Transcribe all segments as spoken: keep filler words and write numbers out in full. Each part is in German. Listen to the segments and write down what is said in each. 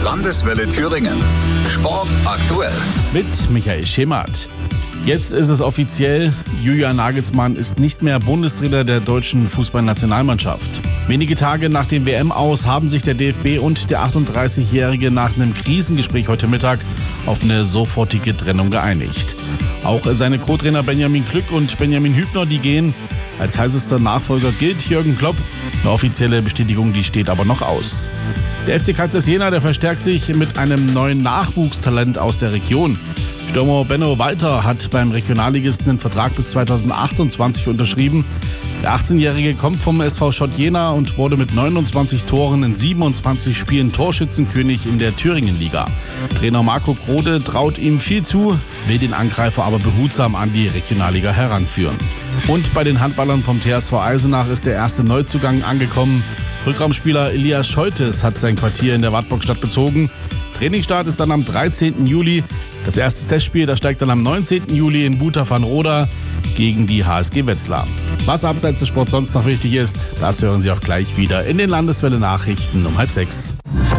Landeswelle Thüringen. Sport aktuell. Mit Michael Schemert. Jetzt ist es offiziell, Julian Nagelsmann ist nicht mehr Bundestrainer der deutschen Fußballnationalmannschaft. Wenige Tage nach dem W M-Aus haben sich der D F B und der achtunddreißigjährige nach einem Krisengespräch heute Mittag auf eine sofortige Trennung geeinigt. Auch seine Co-Trainer Benjamin Klück und Benjamin Hübner, die gehen. Als heißester Nachfolger gilt Jürgen Klopp. Eine offizielle Bestätigung, die steht aber noch aus. Der F C Kaisers Jena, der verstärkt sich mit einem neuen Nachwuchstalent aus der Region. Stürmer Benno Walter hat beim Regionalligisten einen Vertrag bis zweitausendachtundzwanzig unterschrieben. Der achtzehnjährige kommt vom S V Schott Jena und wurde mit neunundzwanzig Toren in siebenundzwanzig Spielen Torschützenkönig in der Thüringen-Liga. Trainer Marco Krode traut ihm viel zu, will den Angreifer aber behutsam an die Regionalliga heranführen. Und bei den Handballern vom T S V Eisenach ist der erste Neuzugang angekommen. Rückraumspieler Elias Scholtes hat sein Quartier in der Wartburgstadt bezogen. Trainingsstart ist dann am dreizehnten Juli. Das erste Testspiel, das steigt dann am neunzehnten Juli in Buta van Roda gegen die H S G Wetzlar. Was abseits des Sports sonst noch wichtig ist, das hören Sie auch gleich wieder in den Landeswelle-Nachrichten um halb sechs.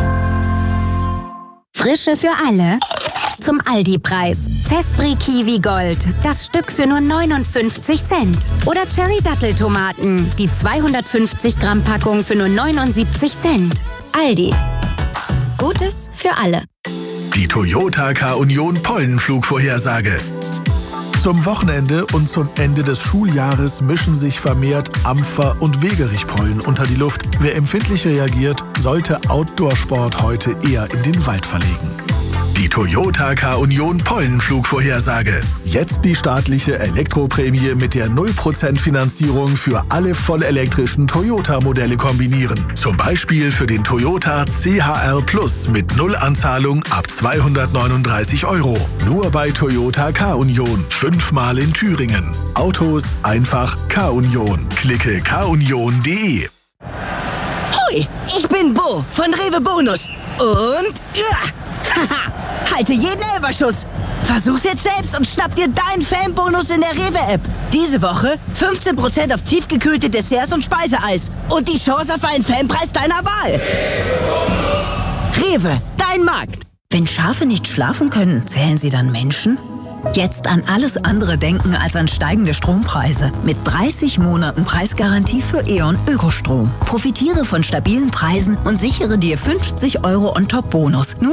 Frische für alle. Zum Aldi-Preis. Cespri Kiwi Gold. Das Stück für nur neunundfünfzig Cent. Oder Cherry Datteltomaten. Die zweihundertfünfzig Gramm Packung für nur neunundsiebzig Cent. Aldi. Gutes für alle. Die Toyota K-Union Pollenflugvorhersage. Zum Wochenende und zum Ende des Schuljahres mischen sich vermehrt Ampfer- und Wegerichpollen unter die Luft. Wer empfindlich reagiert, sollte Outdoor-Sport heute eher in den Wald verlegen. Die Toyota K-Union Pollenflugvorhersage. Jetzt die staatliche Elektroprämie mit der null Prozent Finanzierung für alle vollelektrischen Toyota-Modelle kombinieren. Zum Beispiel für den Toyota C H R Plus mit Nullanzahlung ab zweihundertneununddreißig Euro. Nur bei Toyota K-Union. Fünfmal in Thüringen. Autos einfach K-Union. Klicke k union punkt de. Hoi, ich bin Bo von Rewe Bonus. Und... Ja, haha, halte jeden Elferschuss. Versuch's jetzt selbst und schnapp dir deinen Fanbonus in der Rewe-App. Diese Woche fünfzehn Prozent auf tiefgekühlte Desserts und Speiseeis. Und die Chance auf einen Fanpreis deiner Wahl. Rewe, dein Markt. Wenn Schafe nicht schlafen können, zählen sie dann Menschen? Jetzt an alles andere denken als an steigende Strompreise. Mit dreißig Monaten Preisgarantie für E.ON Ökostrom. Profitiere von stabilen Preisen und sichere dir fünfzig Euro on-top-Bonus. Nur